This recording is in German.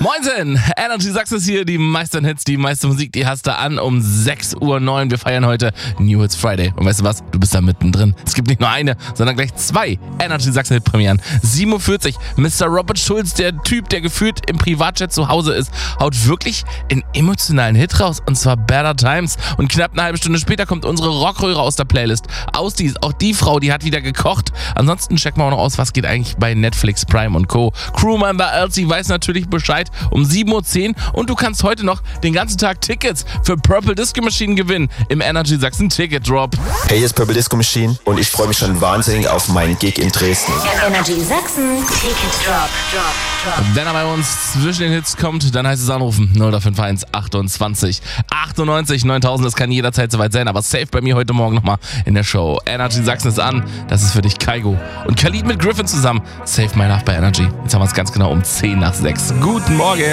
Moinsen, Energy Sachsen ist hier, die meisten Hits, die meiste Musik, die hast du an um 6:09 Uhr. Wir feiern heute New Hits Friday. Und weißt du was? Du bist da mittendrin. Es gibt nicht nur eine, sondern gleich zwei Energy Sachsen Hit-Premieren. 7:40 Uhr, Mr. Robert Schulz, der Typ, der gefühlt im Privatjet zu Hause ist, haut wirklich einen emotionalen Hit raus, und zwar Better Times. Und knapp eine halbe Stunde später kommt unsere Rockröhre aus der Playlist. Auch die Frau, die hat wieder gekocht. Ansonsten checken wir auch noch aus, was geht eigentlich bei Netflix, Prime und Co. Crewmember Elsie weiß natürlich Bescheid um 7:10 Uhr, und du kannst heute noch den ganzen Tag Tickets für Purple Disco Machine gewinnen im Energy Sachsen Ticket Drop. Hey, hier ist Purple Disco Machine und ich freue mich schon wahnsinnig auf meinen Gig in Dresden. Energy Sachsen Ticket Drop. Wenn er bei uns zwischen den Hits kommt, dann heißt es anrufen 0351 28 98 9000. Das kann jederzeit soweit sein, aber safe bei mir heute Morgen nochmal in der Show. Energy Sachsen ist an, das ist für dich Kaigo und Khalid mit Griffin zusammen. Save My Love bei Energy. Jetzt haben wir es ganz genau um 10 nach 6. Guten Morgen.